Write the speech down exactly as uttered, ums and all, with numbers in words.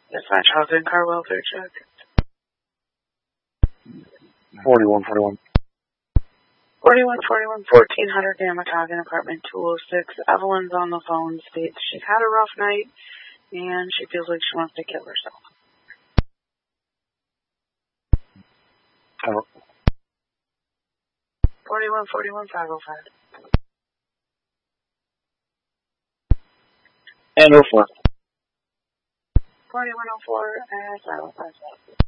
Dispatch Housing Car Welfare Check. Forty-one, forty-one. Forty-one, forty-one, fourteen hundred Damatogan, apartment two oh six. Evelyn's on the phone. States she's had a rough night and she feels like she wants to kill herself. Oh. Forty-one, forty-one, five oh five. And oh four. Forty-one oh four and five oh five.